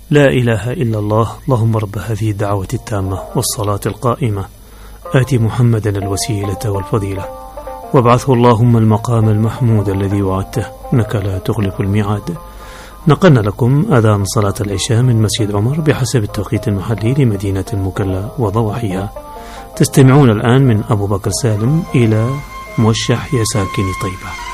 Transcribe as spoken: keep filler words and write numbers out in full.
لا إله إلا الله. اللهم رب هذه الدعوة التامة والصلاة القائمة آت محمدا الوسيلة والفضيلة وابعثه اللهم المقام المحمود الذي وعدته إنك لا تخلف الميعاد. نقلنا لكم أذان صلاة العشاء من مسجد عمر بحسب التوقيت المحلي لمدينة المكلا وضواحيها. تستمعون الآن من أبو بكر سالم إلى موشح يا ساكن طيبة.